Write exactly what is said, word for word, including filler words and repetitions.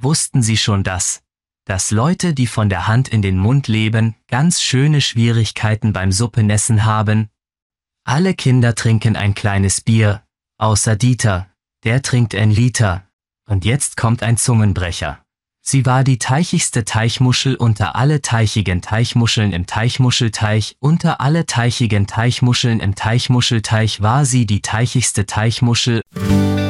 Wussten Sie schon das? Dass Leute, die von der Hand in den Mund leben, ganz schöne Schwierigkeiten beim Suppenessen haben? Alle Kinder trinken ein kleines Bier, außer Dieter, der trinkt ein Liter. Und jetzt kommt ein Zungenbrecher. Sie war die teichigste Teichmuschel unter alle teichigen Teichmuscheln im Teichmuschelteich. Unter alle teichigen Teichmuscheln im Teichmuschelteich war sie die teichigste Teichmuschel